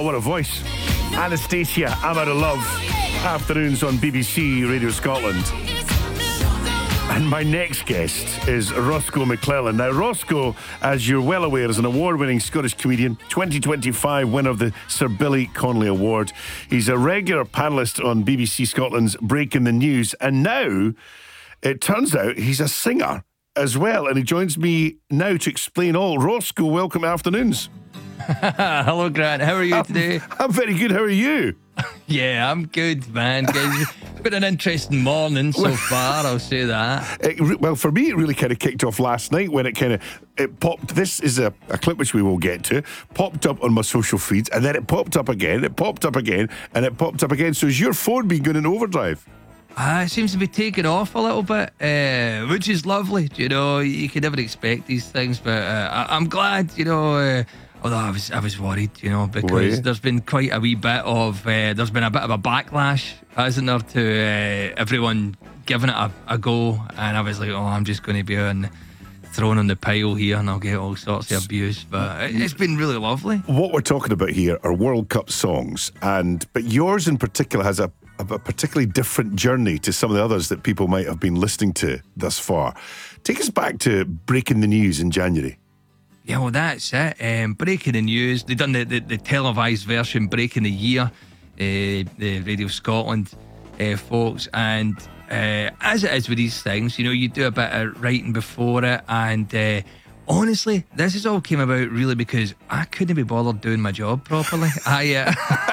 Oh, what a voice. Anastacia, I'm Out of Love. Afternoons on BBC Radio Scotland. And my next guest is Roscoe McClellan. Now, Roscoe, as you're well aware, is an award-winning Scottish comedian, 2025 winner of the Sir Billy Connolly Award. He's a regular panellist on BBC Scotland's Breaking the News. And now, it turns out he's a singer as well. And he joins me now to explain all. Roscoe, welcome to Afternoons. Hello, Grant. How are you today? I'm very good. How are you? Yeah, I'm good, man. It's been an interesting morning so far, I'll say that. Well, for me, it really kind of kicked off last night when it popped. This is a clip which we will get to. Popped up on my social feeds, and then it popped up again. It popped up again, and it popped up again. So is your phone been going in overdrive? It seems to be taking off a little bit, which is lovely. You know, you could never expect these things, but I'm glad, you know. Although I was worried, you know, because there's been quite a wee bit of there's been a bit of a backlash, hasn't there, to everyone giving it a go, and I was like, oh, I'm just going to be thrown on the pile here, and I'll get all sorts of abuse. But it's been really lovely. What we're talking about here are World Cup songs, but yours in particular has a particularly different journey to some of the others that people might have been listening to thus far. Take us back to Breaking the News in January. Yeah, well, that's it. Breaking the News. They've done the televised version, Breaking the Year, the Radio Scotland folks. And as it is with these things, you know, you do a bit of writing before it. And honestly, this has all came about really because I couldn't be bothered doing my job properly. I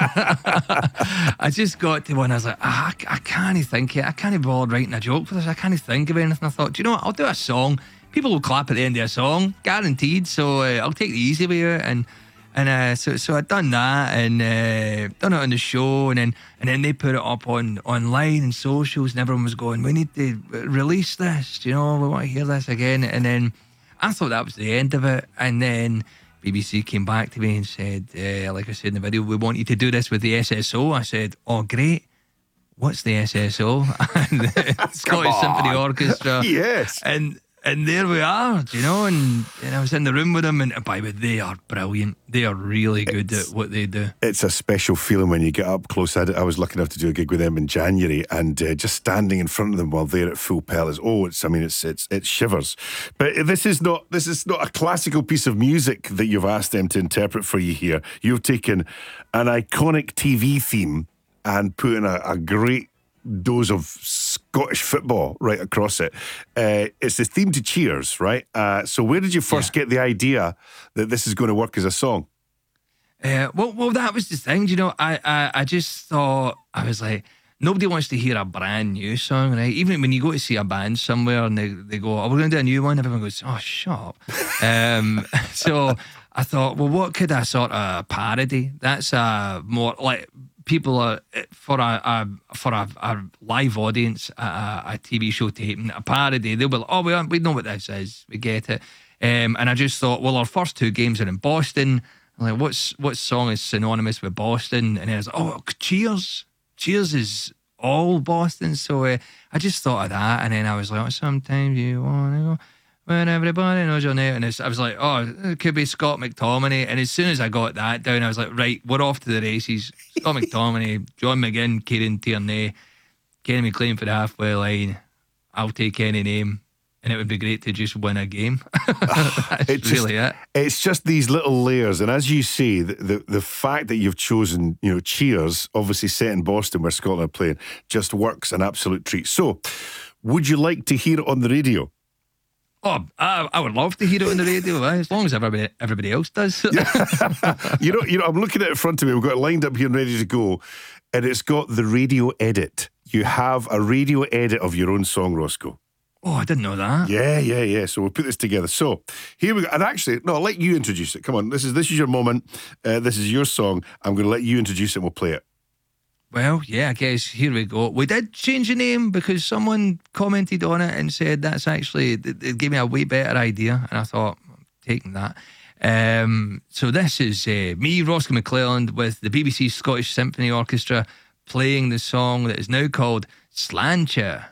just got to one, I was like, I can't think it. I can't be bothered writing a joke for this. I can't think of anything. I thought, do you know what? I'll do a song. People will clap at the end of a song, guaranteed. So I'll take the easy way out, and so I'd done that and done it on the show, and then they put it up online and socials, and everyone was going, "We need to release this, you know, we want to hear this again." And then I thought that was the end of it, and then BBC came back to me and said, like I said in the video, "We want you to do this with the SSO." I said, "Oh, great. What's the SSO?" And Scottish Symphony Orchestra. Yes. And there we are, you know, and I was in the room with them, and by the way, they are brilliant. They are really good at what they do. It's a special feeling when you get up close. I was lucky enough to do a gig with them in January, and just standing in front of them while they're at full pellet it shivers. But this is not a classical piece of music that you've asked them to interpret for you here. You've taken an iconic TV theme and put in a great dose of Scottish football right across it. It's the theme to Cheers, right? So where did you first get the idea that this is going to work as a song? Well, that was the thing. You know, I just thought, I was like, nobody wants to hear a brand new song, right? Even when you go to see a band somewhere and they go, "Oh, we're going to do a new one," everyone goes, "Oh, shut up." So I thought, well, what could I sort of parody? That's more like people are for a live audience, a TV show taping, a parody. They'll be like, "Oh, we know what this is. We get it." And I just thought, well, our first two games are in Boston. I'm like, what song is synonymous with Boston? And then I was like, oh, Cheers. Cheers is all Boston. So I just thought of that, and then I was like, oh, sometimes you want to go when everybody knows your name. And I was like, oh, it could be Scott McTominay. And as soon as I got that down, I was like, right, we're off to the races. Scott McTominay, John McGinn, Kieran Tierney, Kenny McLean for the halfway line. I'll take any name. And it would be great to just win a game. That's really it. It's just these little layers. And as you say, the fact that you've chosen, you know, Cheers, obviously set in Boston where Scotland are playing, just works an absolute treat. So, would you like to hear it on the radio? Oh, I would love to hear it on the radio, as long as everybody else does. you know, I'm looking at it in front of me. We've got it lined up here and ready to go. And it's got the radio edit. You have a radio edit of your own song, Roscoe. Oh, I didn't know that. Yeah. So we'll put this together. So here we go. And actually, no, I'll let you introduce it. Come on, this is your moment. This is your song. I'm going to let you introduce it and we'll play it. Well, yeah, I guess here we go. We did change the name because someone commented on it and said that's actually, it gave me a way better idea. And I thought, I'm taking that. So this is me, Roscoe McClelland, with the BBC Scottish Symphony Orchestra playing the song that is now called Sláinte.